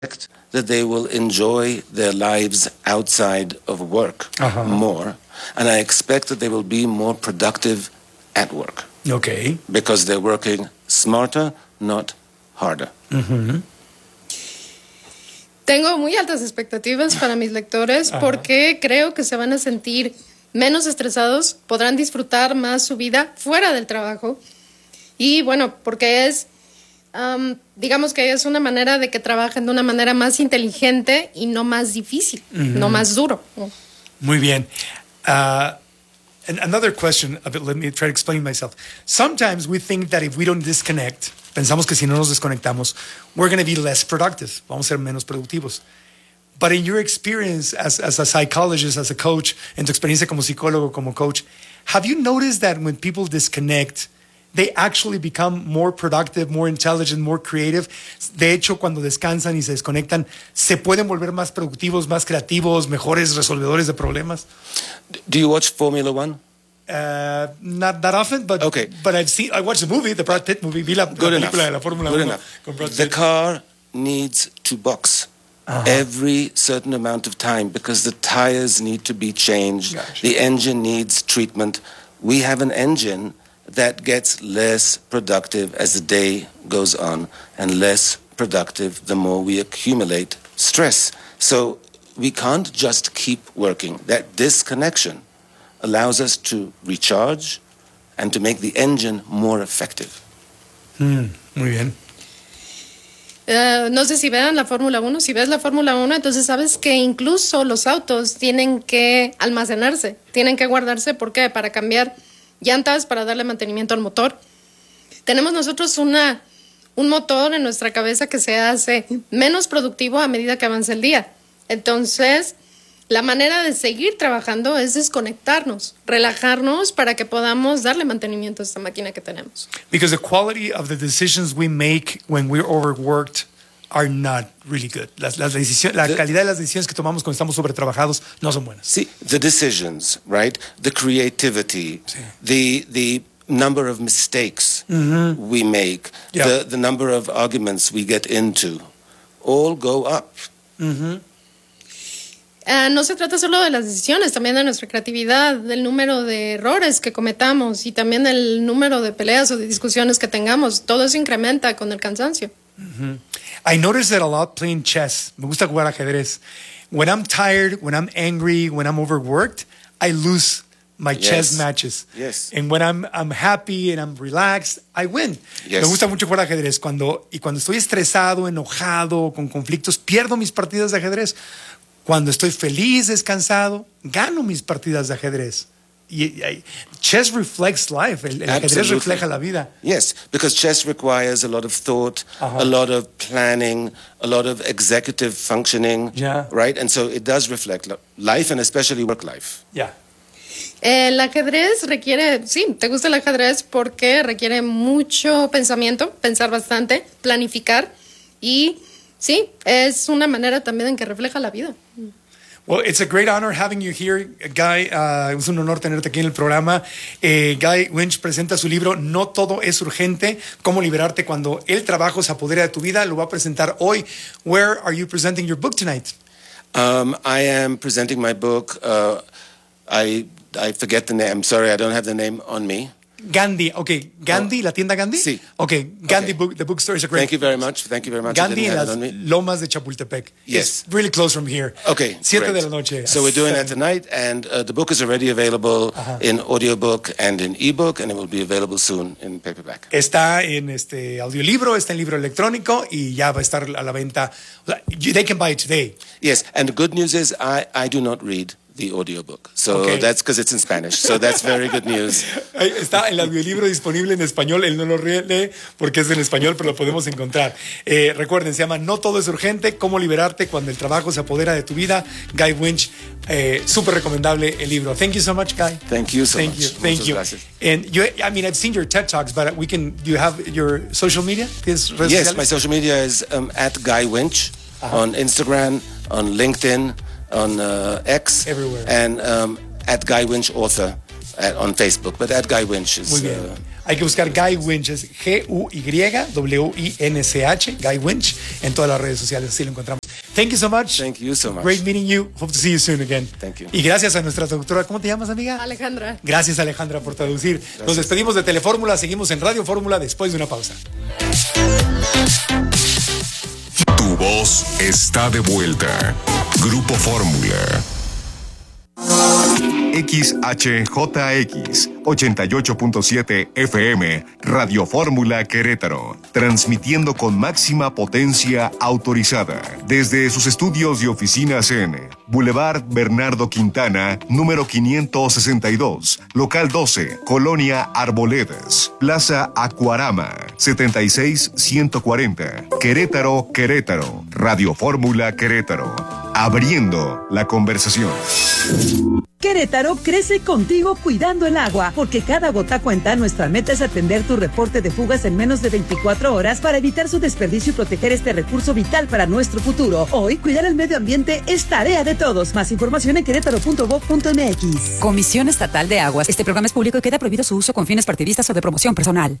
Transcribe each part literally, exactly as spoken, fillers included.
that they will enjoy their lives outside of work uh-huh. more, and I expect that they will be more productive at work. Okay. Because they're working smarter, not harder. Uh-huh. Tengo muy altas expectativas para mis lectores uh-huh. porque creo que se van a sentir menos estresados, podrán disfrutar más su vida fuera del trabajo y bueno, porque es Um, digamos que es una manera de que trabajen de una manera más inteligente y no más difícil, mm-hmm. no más duro. Muy bien. Uh, and another question, let me try to explain myself. Sometimes we think that if we don't disconnect, pensamos que si no nos desconectamos, we're going to be less productive, vamos a ser menos productivos. But in your experience as, as a psychologist, as a coach, en tu experiencia como psicólogo, como coach, have you noticed that when people disconnect, they actually become more productive, more intelligent, more creative? De hecho, cuando descansan y se desconectan, ¿se pueden volver más productivos, más creativos, mejores resolvedores de problemas? Do you watch Formula One? Uh, not that often, but okay. but I've seen. I watched the movie, the Brad Pitt movie. Vi la, Good la enough. película de la Fórmula Good uno enough. Con Brad Pitt. The car needs to box uh-huh. every certain amount of time because the tires need to be changed. Gosh. The engine needs treatment. We have an engine that gets less productive as the day goes on and less productive the more we accumulate stress. So we can't just keep working. That disconnection allows us to recharge and to make the engine more effective. Mm, muy bien. Uh, no sé si vean la Fórmula uno. Si ves la Fórmula uno, entonces sabes que incluso los autos tienen que almacenarse, tienen que guardarse. ¿Por qué? Para cambiar llantas, para darle mantenimiento al motor. Tenemos nosotros una, un motor en nuestra cabeza que se hace menos productivo a medida que avanza el día. Entonces, la manera de seguir trabajando es desconectarnos, relajarnos para que podamos darle mantenimiento a esta máquina que tenemos. Because the quality of the decisions we make when we're overworked are not really good. Las, las decisiones, la the, calidad de las decisiones que tomamos cuando estamos sobretrabajados no son buenas. See, the decisions, right? The creativity, sí. the the number of mistakes mm-hmm. we make, yeah. the the number of arguments we get into, all go up. Mm-hmm. Uh, no se trata solo de las decisiones, también de nuestra creatividad, del número de errores que cometamos y también del número de peleas o de discusiones que tengamos. Todo eso incrementa con el cansancio. Mm-hmm. I notice that a lot playing chess. Me gusta jugar ajedrez. When I'm tired, when I'm angry, when I'm overworked, I lose my yes. chess matches. Yes. And when I'm I'm happy and I'm relaxed, I win. Yes. Me gusta mucho jugar ajedrez. Cuando, y cuando estoy estresado, enojado, con conflictos, pierdo mis partidas de ajedrez. Cuando estoy feliz, descansado, gano mis partidas de ajedrez. Y, y, chess reflects life. El, el ajedrez refleja la vida. Yes, because chess requires a lot of thought, uh-huh. a lot of planning, a lot of executive functioning, yeah. right? And so it does reflect life and especially work life. Yeah. El ajedrez requiere, sí, te gusta el ajedrez porque requiere mucho pensamiento, pensar bastante, planificar y sí, es una manera también en que refleja la vida. Well, it's a great honor having you here, Guy. Uh, es un honor tenerte aquí en el programa. Eh, Guy Winch presenta su libro No todo es urgente, cómo liberarte cuando el trabajo se apodera de tu vida. Lo va a presentar hoy. Where are you presenting your book tonight? Um, I am presenting my book. Uh, I I forget the name. I'm sorry, I don't have the name on me. Gandhi, okay. Gandhi, oh. ¿La tienda Gandhi? Sí. Okay, Gandhi okay. book, the bookstore is a great. Thank you very much. Thank you very much. Gandhi en las Lomas de Chapultepec. Yes. It's really close from here. Okay, Siete great. de la noche. So we're doing that tonight, and uh, the book is already available uh-huh. in audiobook and in ebook, and it will be available soon in paperback. Está en este audiolibro, está en libro electrónico, y ya va a estar a la venta. They can buy it today. Yes, and the good news is I, I do not read the audiobook. So okay. that's because it's in Spanish. So that's very good news. Está el audiolibro disponible en español. Él no lo lee porque es en español, pero lo podemos encontrar. Eh, recuerden, se llama No todo es urgente, cómo liberarte cuando el trabajo se apodera de tu vida. Guy Winch, eh, súper recomendable el libro. Thank you so much, Guy. Thank you so Thank much. You. Thank Muchas you. Gracias. And you, I mean, I've seen your TED Talks, but we can, do you have your social media? Yes, sociales? My social media is um, at Guy Winch uh-huh. on Instagram, on LinkedIn, on uh, X, everywhere, and um, at Guy Winch Author at, on Facebook, but at Guy Winch is. Muy bien. Uh, Hay que buscar Guy Winch, es G U Y W I N C H, Guy Winch, en todas las redes sociales, así lo encontramos. Thank you so much. Thank you so much. Great meeting you. Hope to see you soon again. Thank you. Y gracias a nuestra traductora, ¿cómo te llamas, amiga? Alejandra. Gracias, Alejandra, por traducir. Gracias. Nos despedimos de Telefórmula, seguimos en Radio Fórmula después de una pausa. Tu voz está de vuelta. Grupo Fórmula. X H J X ochenta y ocho punto siete F M, Radio Fórmula Querétaro, transmitiendo con máxima potencia autorizada desde sus estudios y oficinas en Boulevard Bernardo Quintana, número quinientos sesenta y dos, local doce, Colonia Arboledas, Plaza Acuarama, setenta y seis ciento cuarenta, Querétaro, Querétaro, Radio Fórmula Querétaro, abriendo la conversación. Querétaro crece contigo cuidando el agua, porque cada gota cuenta. Nuestra meta es atender tu reporte de fugas en menos de veinticuatro horas para evitar su desperdicio y proteger este recurso vital para nuestro futuro. Hoy, cuidar el medio ambiente es tarea de todos. Más información en querétaro punto gob punto m x. Comisión Estatal de Aguas. Este programa es público y queda prohibido su uso con fines partidistas o de promoción personal.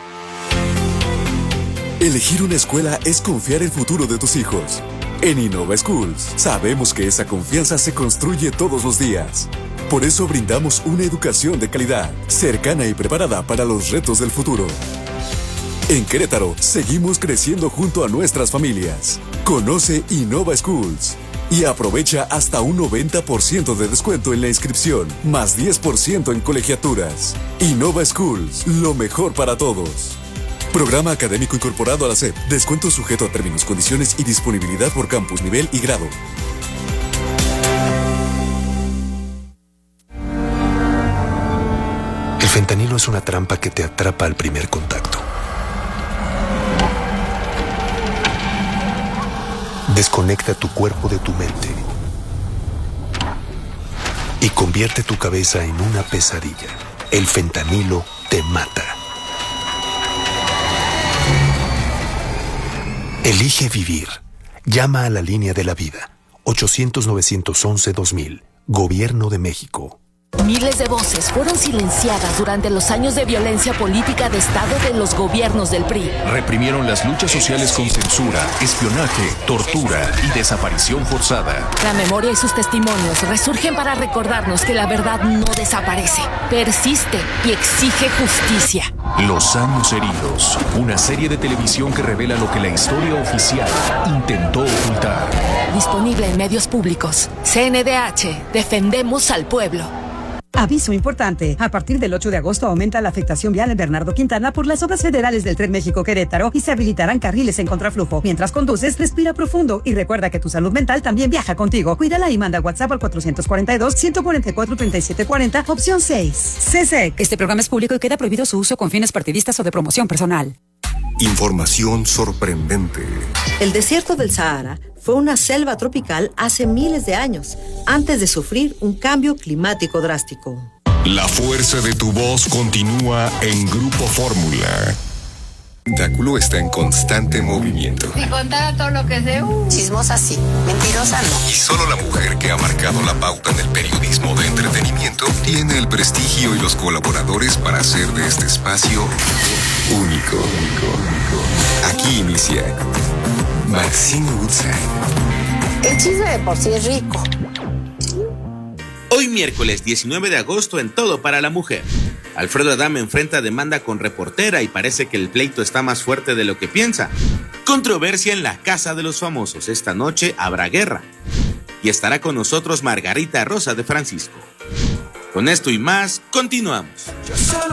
Elegir una escuela es confiar el futuro de tus hijos. En Innova Schools sabemos que esa confianza se construye todos los días. Por eso brindamos una educación de calidad, cercana y preparada para los retos del futuro. En Querétaro seguimos creciendo junto a nuestras familias. Conoce Innova Schools y aprovecha hasta un noventa por ciento de descuento en la inscripción, más diez por ciento en colegiaturas. Innova Schools, lo mejor para todos. Programa académico incorporado a la S E P. Descuento sujeto a términos, condiciones y disponibilidad por campus, nivel y grado. El fentanilo es una trampa que te atrapa al primer contacto. Desconecta tu cuerpo de tu mente y convierte tu cabeza en una pesadilla. El fentanilo te mata. Elige vivir. Llama a la línea de la vida. ochocientos, novecientos once, dos mil. Gobierno de México. Miles de voces fueron silenciadas durante los años de violencia política de Estado de los gobiernos del P R I. Reprimieron las luchas sociales con censura, espionaje, tortura y desaparición forzada. La memoria y sus testimonios resurgen para recordarnos que la verdad no desaparece, persiste y exige justicia. Los años heridos, una serie de televisión que revela lo que la historia oficial intentó ocultar. Disponible en medios públicos. C N D H, defendemos al pueblo. Aviso importante. A partir del ocho de agosto aumenta la afectación vial en Bernardo Quintana por las obras federales del Tren México-Querétaro y se habilitarán carriles en contraflujo. Mientras conduces, respira profundo y recuerda que tu salud mental también viaja contigo. Cuídala y manda WhatsApp al cuatrocientos cuarenta y dos, ciento cuarenta y cuatro, treinta y siete cuarenta, opción seis. C S E C. Este programa es público y queda prohibido su uso con fines partidistas o de promoción personal. Información sorprendente. El desierto del Sahara fue una selva tropical hace miles de años, antes de sufrir un cambio climático drástico. La fuerza de tu voz continúa en Grupo Fórmula. El espectáculo está en constante movimiento. Si contara todo lo que sé, uh. Chismosa sí, mentirosa no. Y solo la mujer que ha marcado la pauta en el periodismo de entretenimiento tiene el prestigio y los colaboradores para hacer de este espacio único. Aquí inicia Maxine Woodside. El chisme de por sí es rico. Hoy miércoles diecinueve de agosto en Todo para la Mujer. Alfredo Adame enfrenta demanda con reportera y parece que el pleito está más fuerte de lo que piensa. Controversia en la Casa de los Famosos. Esta noche habrá guerra. Y estará con nosotros Margarita Rosa de Francisco. Con esto y más, continuamos.